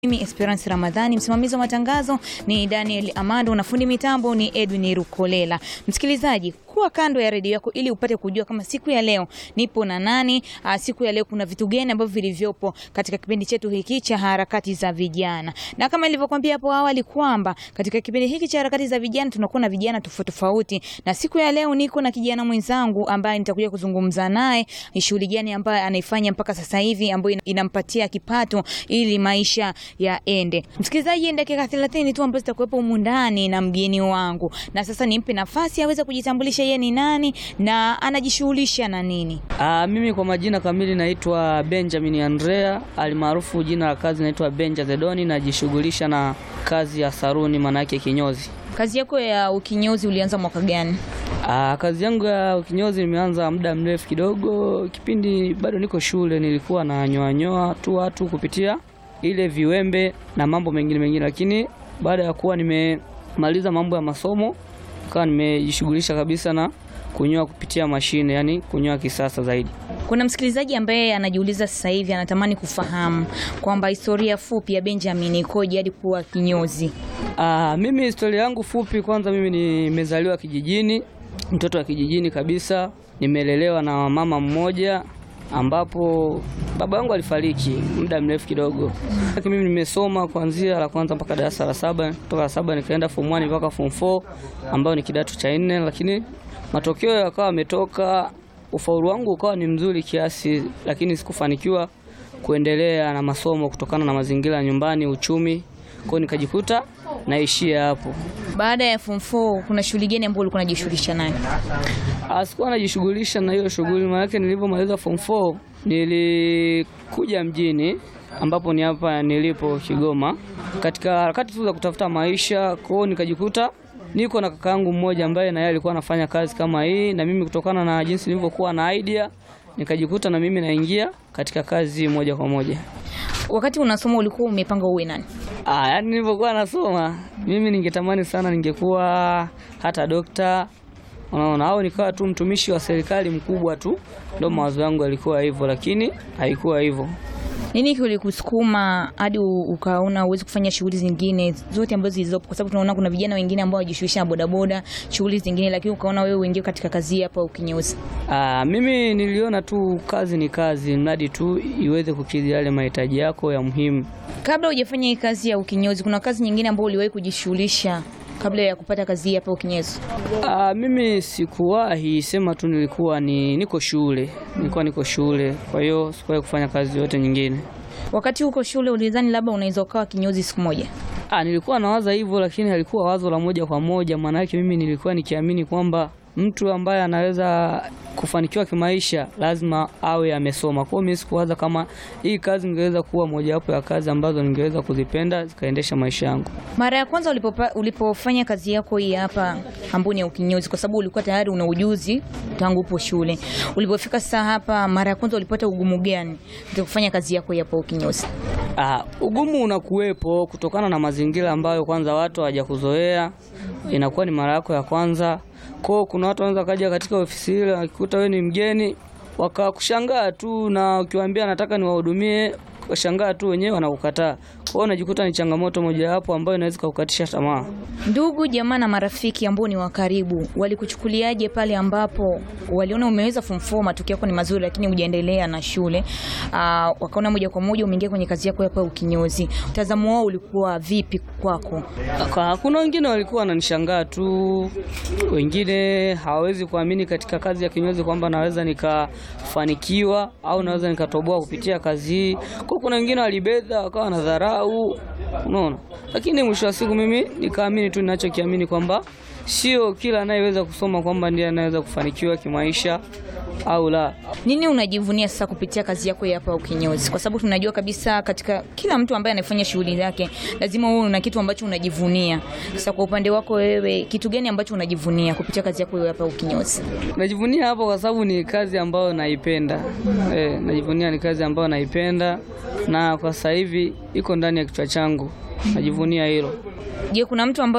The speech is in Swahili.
Mimi Esperance Ramadhani, msimamizi wa matangazo ni Daniel Amando na fundi mitambo ni Edwin Rukolela. Msikilizaji, kuwa kando ya redio yako ili upate kujua kama siku ya leo nipo na nani, siku ya leo kuna vitu gani ambavyo vilivyopo katika kipindi chetu hiki cha harakati za vijana. Na kama nilivyokuambia hapo awali kwamba katika kipindi hiki cha harakati za vijana tunakuwa na vijana tofauti, na siku ya leo niko na kijana mwenzangu ambaye nitakuja kuzungumza naye ni shughuli gani ambayo anaifanya mpaka sasa hivi ambayo inampatia kipato ili maisha yaende. Msikilizaji, dakika 30 tu ambazo zitakuwepo humu ndani na mgeni wangu. Na sasa nimpe nafasi aweze kujitambulisha yeye ni nani na anajishughulisha na nini. Mimi kwa majina kamili naitwa Benjamin Andrea, alimaarufu jina la kazi naitwa Benja Zedoni, najishughulisha na kazi ya saruni, maana yake kinyozi. Kazi yako ya ukinyozi ulianza mwaka gani? Kazi yangu ya ukinyozi nimeanza muda mrefu kidogo, kipindi bado niko shule nilikuwa na nyoa tu watu kupitia ile viwembe na mambo mengine, lakini baada ya kuwa nimemaliza mambo ya masomo nikawa nimejishughulisha kabisa na kunyoa kupitia mashine, yani kunyoa kisasa zaidi. Kuna msikilizaji ambaye anajiuliza sasa hivi, anatamani kufahamu kwamba historia fupi ya Benjamin ikoje hadi kuwa kinyozi. Mimi historia yangu fupi, kwanza mimi nimezaliwa kijijini, mtoto wa kijijini kabisa. Nimelelewa na mama mmoja ambapo baba yangu alifariki muda mrefu kidogo. Lakini mimi nimesoma kuanzia la kwanza mpaka darasa la 7, kutoka la 7 nikaenda form 1 mpaka form 4 ambao ni kidato cha 4, lakini matokeo yakawa yametoka, ufaulu wangu ukawa ni mzuri kiasi, lakini sikufanikiwa kuendelea na masomo kutokana na mazingira ya nyumbani, uchumi. Kwa hiyo nikajikuta naishia hapo. Baada ya form 4 kuna shughuli gani ambayo ulikuwa unajishughulisha nayo? Sikuwa najishughulisha na hiyo shughuli, maana yake nilipomaliza form 4 nilikuja mjini ambapo ni hapa nilipo Kigoma, katika harakati tu za kutafuta maisha. Kwa hiyo nikajikuta niko na kakaangu mmoja ambaye na yeye alikuwa anafanya kazi kama hii, na mimi kutokana na jinsi nilivyokuwa na idea nikajikuta na mimi naingia katika kazi moja kwa moja. Wakati unasoma ulikuwa umepanga uwe nani? Yaani nilipokuwa nasoma mimi ningetamani sana ningekuwa hata dokta, unaona, au nikawa tu mtumishi wa serikali mkubwa tu. Ndio mawazo yangu yalikuwa hivyo, lakini haikuwa hivyo. Nini kilikusukuma hadi ukaona uweze kufanya shughuli zingine zote ambazo zilizopo? Kwa sababu tunaona kuna vijana wengine ambao wajishughulisha na bodaboda, shughuli zingine, lakini ukaona wewe uingie katika kazi hapa ukinyozi. Mimi niliona tu kazi ni kazi, mradi tu iweze kukidhi yale mahitaji yako ya muhimu. Kabla hujafanya hii kazi ya ukinyozi, kuna kazi nyingine ambayo uliwahi kujishughulisha kabla ya kupata kazi hapa ukinyozi? Mimi sikuwahi, sema tu nilikuwa niko shule. Kwa hiyo sikuwahi kufanya kazi yote nyingine. Wakati uko shule ulidhani labda unaweza ukawa kinyozi siku moja? Nilikuwa nawaza hivyo, lakini halikuwa wazo la moja kwa moja. Maana yake mimi nilikuwa nikiamini kwamba mtu ambaye anaweza kufanikiwa kimaisha lazima awe amesoma. Kwa hiyo mimi sikuwaza kama hii kazi ingeweza kuwa mojawapo ya kazi ambazo ningeweza kuzipenda zikaendesha maisha yangu. Mara ya kwanza ulipofanya kazi yako hii hapa ambuni ya ukinyozi, kwa sababu ulikuwa tayari una ujuzi tangu upo shule, ulipofika sasa hapa mara ya kwanza ulipata ugumu gani katika kufanya kazi yako hapa ukinyozi? Ugumu unakuwepo kutokana na mazingira ambayo kwanza watu hawajakuzoea, inakuwa ni mara yako ya kwanza. Kwa kuna watu wanaweza kaja katika ofisi ile wakikuta wewe ni mgeni, wakakushangaa tu, na ukiwaambia nataka niwahudumie washangaa tu wenyewe wanakukataa. Kwa hiyo unajikuta ni changamoto moja hapo ambayo inaweza kukukatisha tamaa. Ndugu jamaa na marafiki ambao ni wa karibu walikuchukuliaje pale ambapo waliona umeweza form 4, matokeo yako ni mazuri lakini hujaendelea na shule? Wakaona moja kwa moja umeingia kwenye kazi yako hapa ukinyozi. Mtazamo wao ulikuwa vipi kwako? Kuna wengine walikuwa wananishangaa tu, wengine hawawezi kuamini katika kazi ya kinyozi kwamba naweza nikafanikiwa au naweza nikatoboa kupitia kazi hii. Kwa kuna wengine walibeza wakawa na dharau, unaona. Lakini mwisho wa siku mimi nikaamini tu ninachokiamini kwamba sio kila anayeweza kusoma kwamba ndiye anaweza kufanikiwa kimaisha au la. Nini unajivunia sasa kupitia kazi yako hapa ukinyozi? Kwa sababu tunajua kabisa katika kila mtu ambaye anafanya shughuli yake lazima wewe una kitu ambacho unajivunia. Sasa kwa upande wako wewe, kitu gani ambacho unajivunia kupitia kazi yako hapa ukinyozi? Najivunia hapo kwa sababu ni kazi ambayo naipenda. Najivunia ni kazi ambayo naipenda, na kwa sasa hivi iko ndani ya kichwa changu. Najivunia hilo. Je, kuna mtu ambaye